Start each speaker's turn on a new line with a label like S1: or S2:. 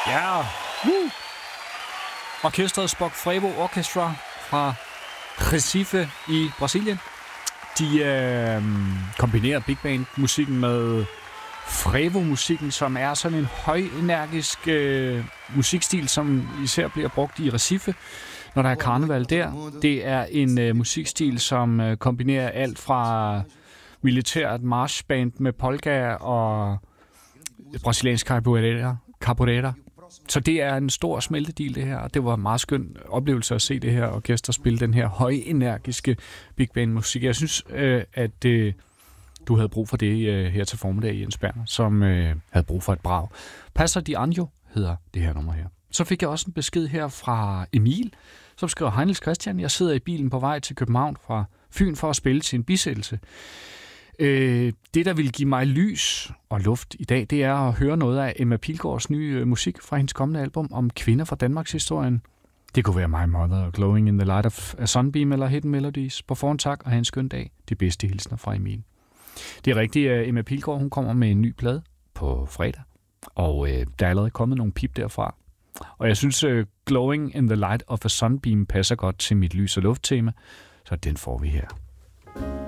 S1: Ja. Orkestret Spock Frevo Orchestra fra Recife i Brasilien. De kombinerer big band musikken med Frevo-musikken, som er sådan en højenergisk musikstil, som især bliver brugt i Recife, når der er karneval der. Det er en musikstil, som kombinerer alt fra militært marchband med polka og brasiliansk capoeira. Så det er en stor smeltedil, det her, og det var en meget skøn oplevelse at se det her orkester spille den her højenergiske big band musik. Jeg synes, at du havde brug for det her til formiddag, Jens Berner, som havde brug for et brag. Passer di Anjo hedder det her nummer her. Så fik jeg også en besked her fra Emil, som skriver: Hej Niels Christian, jeg sidder i bilen på vej til København fra Fyn for at spille til en bisættelse. Det, der vil give mig lys og luft i dag, det er at høre noget af Emma Pilgaards nye musik fra hendes kommende album om kvinder fra Danmarks historien. Det kunne være My Mother, Glowing in the Light of a Sunbeam eller Hidden Melodies. På forhånd tak, og have en skøn dag. De bedste hilsner fra Emil. Det er rigtigt, at Emma Pilgaard, hun kommer med en ny plade på fredag, og der er allerede kommet nogle pip derfra. Og jeg synes, Glowing in the Light of a Sunbeam passer godt til mit lys- og lufttema, så den får vi her.